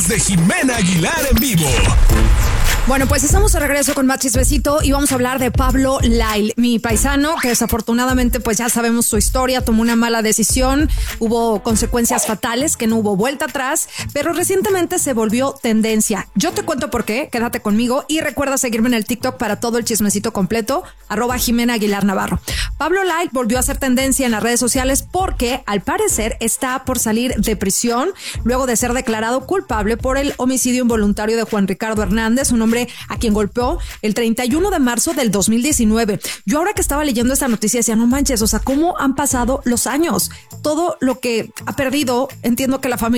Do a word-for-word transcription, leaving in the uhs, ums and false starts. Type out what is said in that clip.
podcast de Jimena Aguilar en vivo. Bueno, pues estamos de regreso con más chismecito y vamos a hablar de Pablo Lyle, mi paisano, que desafortunadamente pues ya sabemos su historia, tomó una mala decisión, hubo consecuencias fatales, que no hubo vuelta atrás, pero recientemente se volvió tendencia. Yo te cuento por qué, quédate conmigo y recuerda seguirme en el TikTok para todo el chismecito completo, arroba Jimena Aguilar Navarro. Pablo Lyle volvió a ser tendencia en las redes sociales porque al parecer está por salir de prisión luego de ser declarado culpable por el homicidio involuntario de Juan Ricardo Hernández, un hombre a quien golpeó el treinta y uno de marzo del dos mil diecinueve. Yo ahora que estaba leyendo esta noticia decía, no manches, o sea, ¿cómo han pasado los años? Todo lo que ha perdido, entiendo que la familia